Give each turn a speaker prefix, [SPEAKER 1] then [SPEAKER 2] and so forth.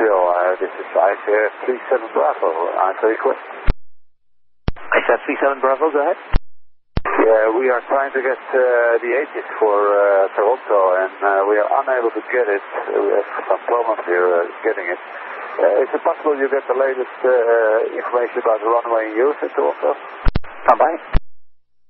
[SPEAKER 1] this is ICF 37 Bravo. Answer your question.
[SPEAKER 2] ICF 37 Bravo, go ahead.
[SPEAKER 1] Yeah, we are trying to get the Aegis for Toronto, and we are unable to get it. We have some problems here getting it. Is it possible you get the latest information about the runway in use in Toronto?
[SPEAKER 2] Stand by.